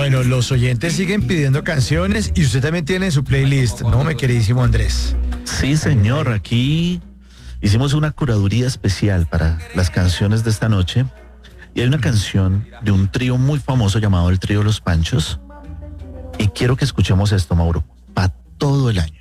Bueno, los oyentes siguen pidiendo canciones y usted también tiene su playlist, ¿no, mi queridísimo Andrés? Sí, señor, aquí hicimos una curaduría especial para las canciones de esta noche. Y hay una canción de un trío muy famoso llamado el Trío Los Panchos. Y quiero que escuchemos esto, Mauro, para todo el año.